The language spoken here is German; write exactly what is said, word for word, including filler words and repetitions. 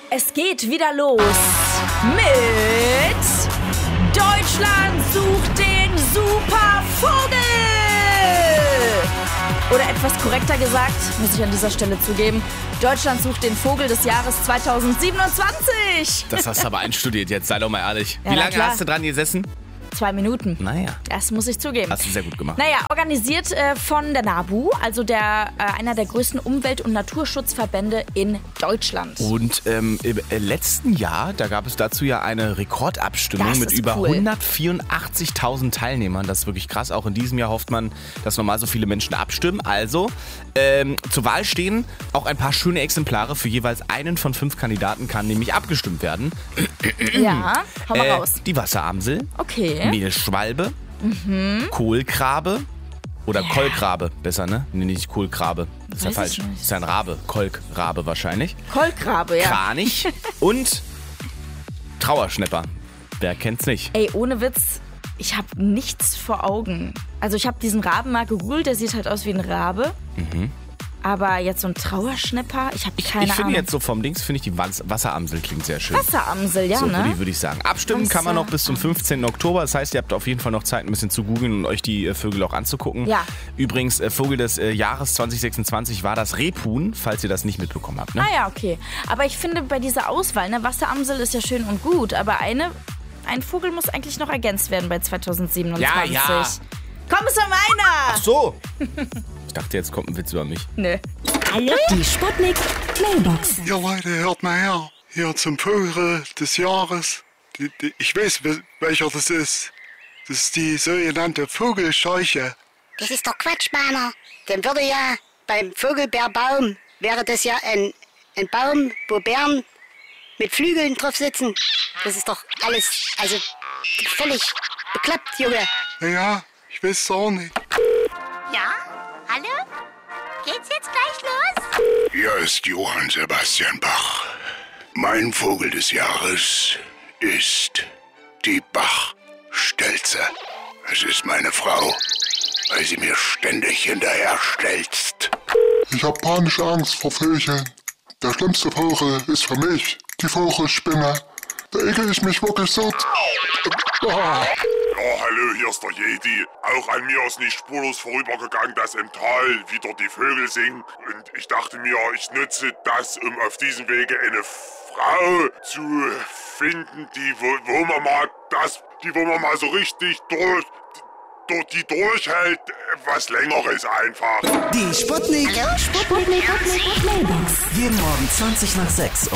Es geht wieder los mit Deutschland sucht den Supervogel. Oder etwas korrekter gesagt, muss ich an dieser Stelle zugeben, Deutschland sucht den Vogel des Jahres zweitausendsiebenundzwanzig. Das hast du aber einstudiert jetzt, sei doch mal ehrlich. Ja, Wie na lange klar. hast du dran gesessen? Zwei Minuten. Naja. Das muss ich zugeben. Hast du sehr gut gemacht. Naja, organisiert äh, von der NABU, also der, äh, einer der größten Umwelt- und Naturschutzverbände in Deutschland. Und ähm, im äh, letzten Jahr, da gab es dazu ja eine Rekordabstimmung Das mit ist über cool. hundertvierundachtzigtausend Teilnehmern. Das ist wirklich krass. Auch in diesem Jahr hofft man, dass normal so viele Menschen abstimmen. Also, ähm, zur Wahl stehen auch ein paar schöne Exemplare. Für jeweils einen von fünf Kandidaten kann nämlich abgestimmt werden. Ja, hau mal Äh, raus. die Wasseramsel, Okay. Mehlschwalbe, Kohlkrabe oder Ja. Kolkrabe. Besser, ne? Nee, nicht Kohlkrabe. Das ist ja Weiß falsch. ich nicht. Das ist ja ein Rabe. Kolkrabe wahrscheinlich. Kolkrabe, ja. Kranich und Trauerschnepper. Wer kennt's nicht? Ey, ohne Witz, ich habe nichts vor Augen. Also ich habe diesen Raben mal gegoogelt, der sieht halt aus wie ein Rabe. Aber jetzt so ein Trauerschnepper, ich habe keine ich finde Ahnung. jetzt so vom Dings, finde ich die Was- Wasseramsel klingt sehr schön. Wasseramsel, ja, So ne? würde ich, würde ich sagen. Abstimmen kann man noch bis zum fünfzehnten Oktober. Das heißt, ihr habt auf jeden Fall noch Zeit, ein bisschen zu googeln und euch die äh, Vögel auch anzugucken. Ja. Übrigens, äh, Vogel des äh, Jahres zwanzig sechsundzwanzig war das Rebhuhn, falls ihr das nicht mitbekommen habt. Ne? Ah ja, okay. Aber ich finde bei dieser Auswahl, ne, Wasseramsel ist ja schön und gut, aber eine, ein Vogel muss eigentlich noch ergänzt werden bei zweitausendsiebenundzwanzig. Ja, ja. Komm, ist doch meiner! Ach so. Ich dachte, jetzt kommt ein Witz über mich. Nö. Die Sputnik Mailbox. Ja, Leute, hört mal her. Hier zum Vogel des Jahres. Die, die, ich weiß, wel- welcher das ist. Das ist die sogenannte Vogelscheuche. Das ist doch Quatsch, Meiner. Dann würde ja beim Vogelbeerbaum, wäre das ja ein, ein Baum, wo Bären mit Flügeln drauf sitzen. Das ist doch alles, also völlig bekloppt, Junge. Naja, ich weiß es auch nicht. Ja? Hallo? Geht's jetzt gleich los? Hier ist Johann Sebastian Bach. Mein Vogel des Jahres ist die Bachstelze. Es ist meine Frau, weil sie mir ständig hinterher stelzt. Ich hab panische Angst vor Vögeln. Der schlimmste Vogel ist für mich die Vogelspinne. Da ekel ich mich wirklich so. Ah. Ja, hallo, hier ist der Jedi. Auch an mir ist nicht spurlos vorübergegangen, dass im Tal wieder die Vögel singen. Und ich dachte mir, ich nutze das, um auf diesem Wege eine Frau zu finden, die, wo, wo man mal das, die, wo man mal so richtig durch, durch die durchhält, was Längeres einfach. Die Sputnik. Sputnik Mailbox. Jeden Morgen zwanzig nach sechs